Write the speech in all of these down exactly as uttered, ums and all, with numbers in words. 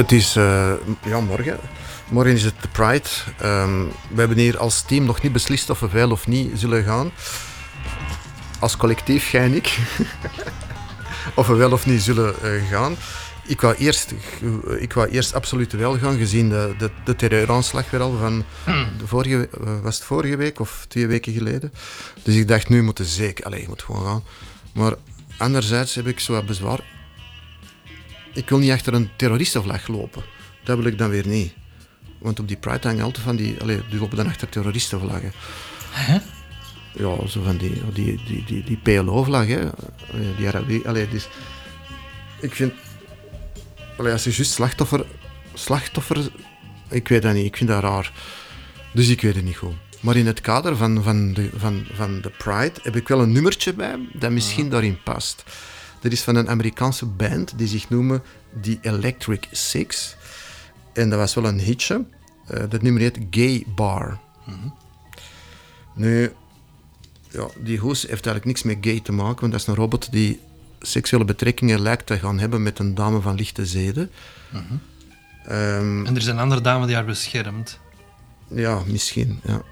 Het is, uh, ja, morgen. Morgen is het de Pride. Um, we hebben hier als team nog niet beslist of we wel of niet zullen gaan. Als collectief, jij en ik. Of we wel of niet zullen uh, gaan. Ik wou, eerst, ik wou eerst absoluut wel gaan, gezien de, de, de terreuraanslag weer al van de vorige, was het vorige week of twee weken geleden. Dus ik dacht, nu moet het zeker, allee, je moet gewoon gaan. Maar anderzijds heb ik zo wat bezwaar. Ik wil niet achter een terroristenvlag lopen. Dat wil ik dan weer niet. Want op die Pride hangen altijd van die, allee, die lopen dan achter terroristenvlaggen. Huh? Ja, zo van die, die, die, die, die P L O-vlag, hè. Die Arabië, allee, dus, ik vind... Allee, als je juist slachtoffer... Slachtoffer... Ik weet dat niet, ik vind dat raar. Dus ik weet het niet goed. Maar in het kader van, van, de, van, van de Pride heb ik wel een nummertje bij dat misschien ja. daarin past. Dat is van een Amerikaanse band die zich noemen The Electric Six. En dat was wel een hitje. Uh, dat nummer heet Gay Bar. Mm-hmm. Nu, ja, die hoes heeft eigenlijk niks met gay te maken, want dat is een robot die seksuele betrekkingen lijkt te gaan hebben met een dame van lichte zeden. Mm-hmm. Um, en er is een andere dame die haar beschermt. Ja, misschien, ja.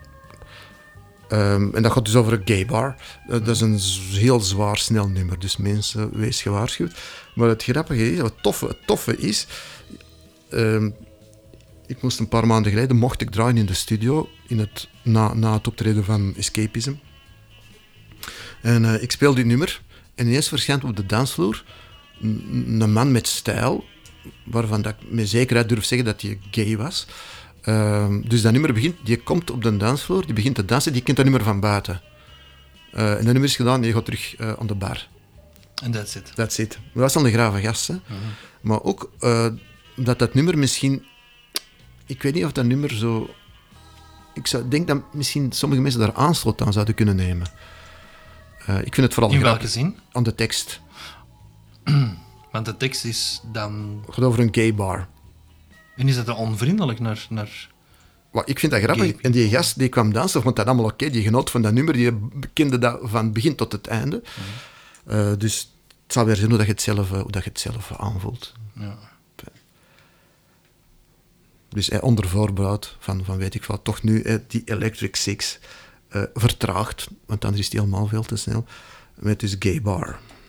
Um, en dat gaat dus over een gay bar. Uh, dat is een z- heel zwaar, snel nummer, dus mensen, wees gewaarschuwd. Maar het grappige is, wat het toffe, het toffe is... Um, ik moest een paar maanden geleden, mocht ik draaien in de studio, in het, na, na het optreden van Escapism. En uh, ik speel die nummer, en ineens verschijnt op de dansvloer een, een man met stijl, waarvan dat ik met zekerheid durf zeggen dat hij gay was. Uh, dus dat nummer begint, die komt op de dansvloer, die begint te dansen, die kent dat nummer van buiten. Uh, en dat nummer is gedaan en die gaat terug uh, aan de bar. En that's it. That's it. Dat was dan de grave gast, hè. Uh-huh. Maar ook uh, dat dat nummer misschien... Ik weet niet of dat nummer zo... Ik zou, denk dat misschien sommige mensen daar aanstoot aan zouden kunnen nemen. Uh, ik vind het vooral... In welke zin? Aan de tekst. Want de tekst is dan... Het gaat over een gay bar. En is dat dan onvriendelijk naar... naar... Well, ik vind dat grappig. Gay. En die gast die kwam dansen, vond dat allemaal oké. Okay. Die genoot van dat nummer, die kende dat van begin tot het einde. Mm-hmm. Uh, dus het zal weer zijn hoe dat je het zelf, hoe dat je het zelf aanvoelt. Ja. Dus eh, onder voorbehoud van, van weet ik wat, toch nu eh, die Electric Six uh, vertraagd, want anders is die helemaal veel te snel, met dus Gay Bar.